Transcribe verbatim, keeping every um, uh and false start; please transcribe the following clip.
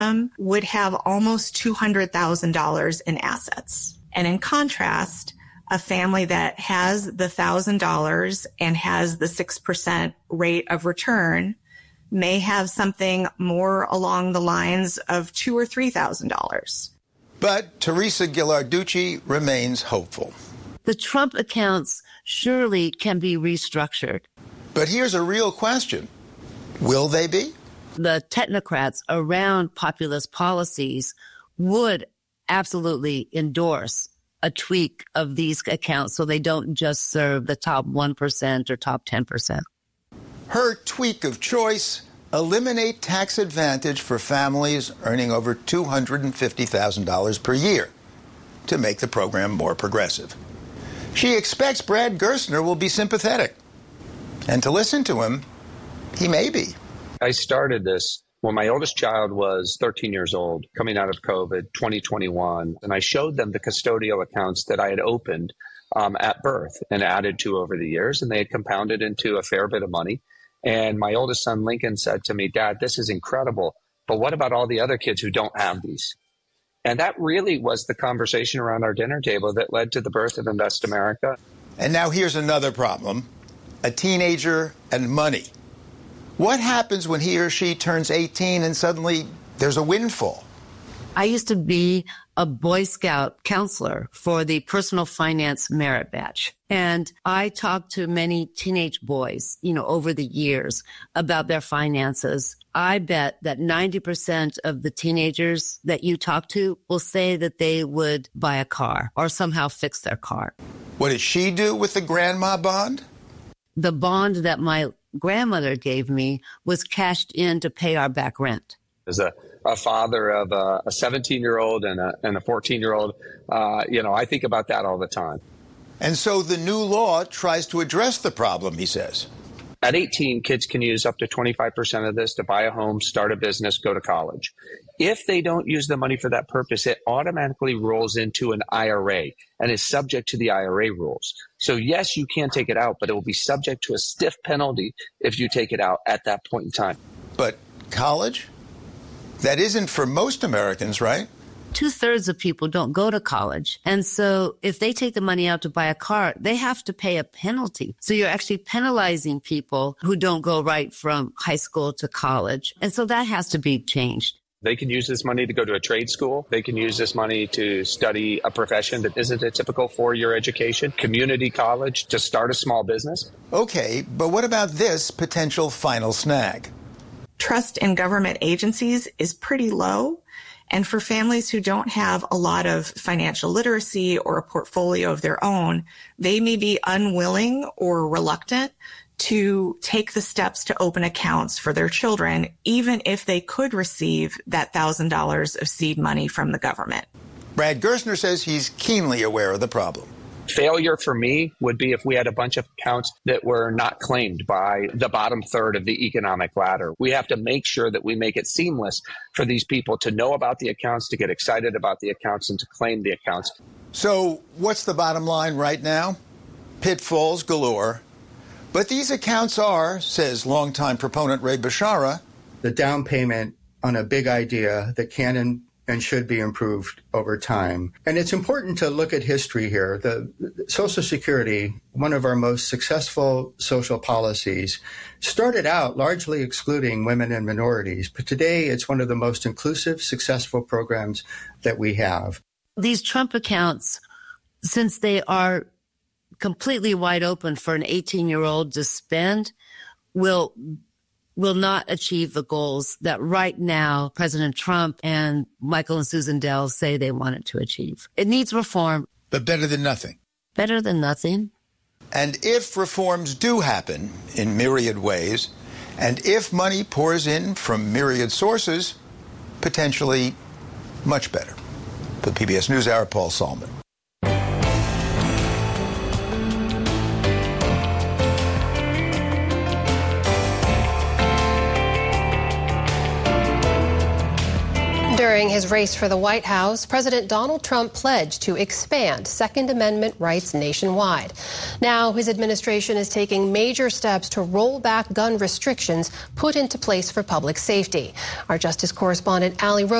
would have almost two hundred thousand dollars in assets. And in contrast, a family that has the one thousand dollars and has the six percent rate of return may have something more along the lines of two thousand dollars or three thousand dollars. But Teresa Ghilarducci remains hopeful. The Trump accounts surely can be restructured. But here's a real question. Will they be? The technocrats around populist policies would absolutely endorse a tweak of these accounts so they don't just serve the top one percent or top ten percent. Her tweak of choice: eliminate tax advantage for families earning over two hundred fifty thousand dollars per year to make the program more progressive. She expects Brad Gerstner will be sympathetic. And to listen to him, he may be. I started this when my oldest child was thirteen years old, coming out of COVID, twenty twenty-one, and I showed them the custodial accounts that I had opened um, at birth and added to over the years, and they had compounded into a fair bit of money. And my oldest son, Lincoln, said to me, "Dad, this is incredible, but what about all the other kids who don't have these?" And that really was the conversation around our dinner table that led to the birth of Invest America. And now here's another problem: a teenager and money. What happens when he or she turns eighteen and suddenly there's a windfall? I used to be a Boy Scout counselor for the Personal Finance Merit Badge. And I talked to many teenage boys, you know, over the years about their finances. I bet that ninety percent of the teenagers that you talk to will say that they would buy a car or somehow fix their car. What did she do with the grandma bond? The bond that my grandmother gave me was cashed in to pay our back rent. As a, a father of a seventeen-year-old and a, and a fourteen-year-old, uh, you know, I think about that all the time. And so the new law tries to address the problem, he says. At eighteen, kids can use up to twenty-five percent of this to buy a home, start a business, go to college. If they don't use the money for that purpose, it automatically rolls into an I R A and is subject to the I R A rules. So yes, you can take it out, but it will be subject to a stiff penalty if you take it out at that point in time. But college? That isn't for most Americans, right? Two-thirds of people don't go to college. And so if they take the money out to buy a car, they have to pay a penalty. So you're actually penalizing people who don't go right from high school to college. And so that has to be changed. They can use this money to go to a trade school. They can use this money to study a profession that isn't a typical four-year education, community college, to start a small business. Okay, but what about this potential final snag? Trust in government agencies is pretty low. And for families who don't have a lot of financial literacy or a portfolio of their own, they may be unwilling or reluctant to take the steps to open accounts for their children, even if they could receive that one thousand dollars of seed money from the government. Brad Gerstner says he's keenly aware of the problem. Failure for me would be if we had a bunch of accounts that were not claimed by the bottom third of the economic ladder. We have to make sure that we make it seamless for these people to know about the accounts, to get excited about the accounts, and to claim the accounts. So what's the bottom line right now? Pitfalls galore. But these accounts are, says longtime proponent Ray Bashara, the down payment on a big idea that can and and should be improved over time. And it's important to look at history here. The, the Social Security, one of our most successful social policies, started out largely excluding women and minorities, but today it's one of the most inclusive, successful programs that we have. These Trump accounts, since they are completely wide open for an eighteen-year-old to spend, will will not achieve the goals that right now President Trump and Michael and Susan Dell say they want it to achieve. It needs reform. But better than nothing. Better than nothing. And if reforms do happen in myriad ways, and if money pours in from myriad sources, potentially much better. For the P B S NewsHour, Paul Solman. During his race for the White House, President Donald Trump pledged to expand Second Amendment rights nationwide. Now, his administration is taking major steps to roll back gun restrictions put into place for public safety. Our Justice correspondent Allie Rose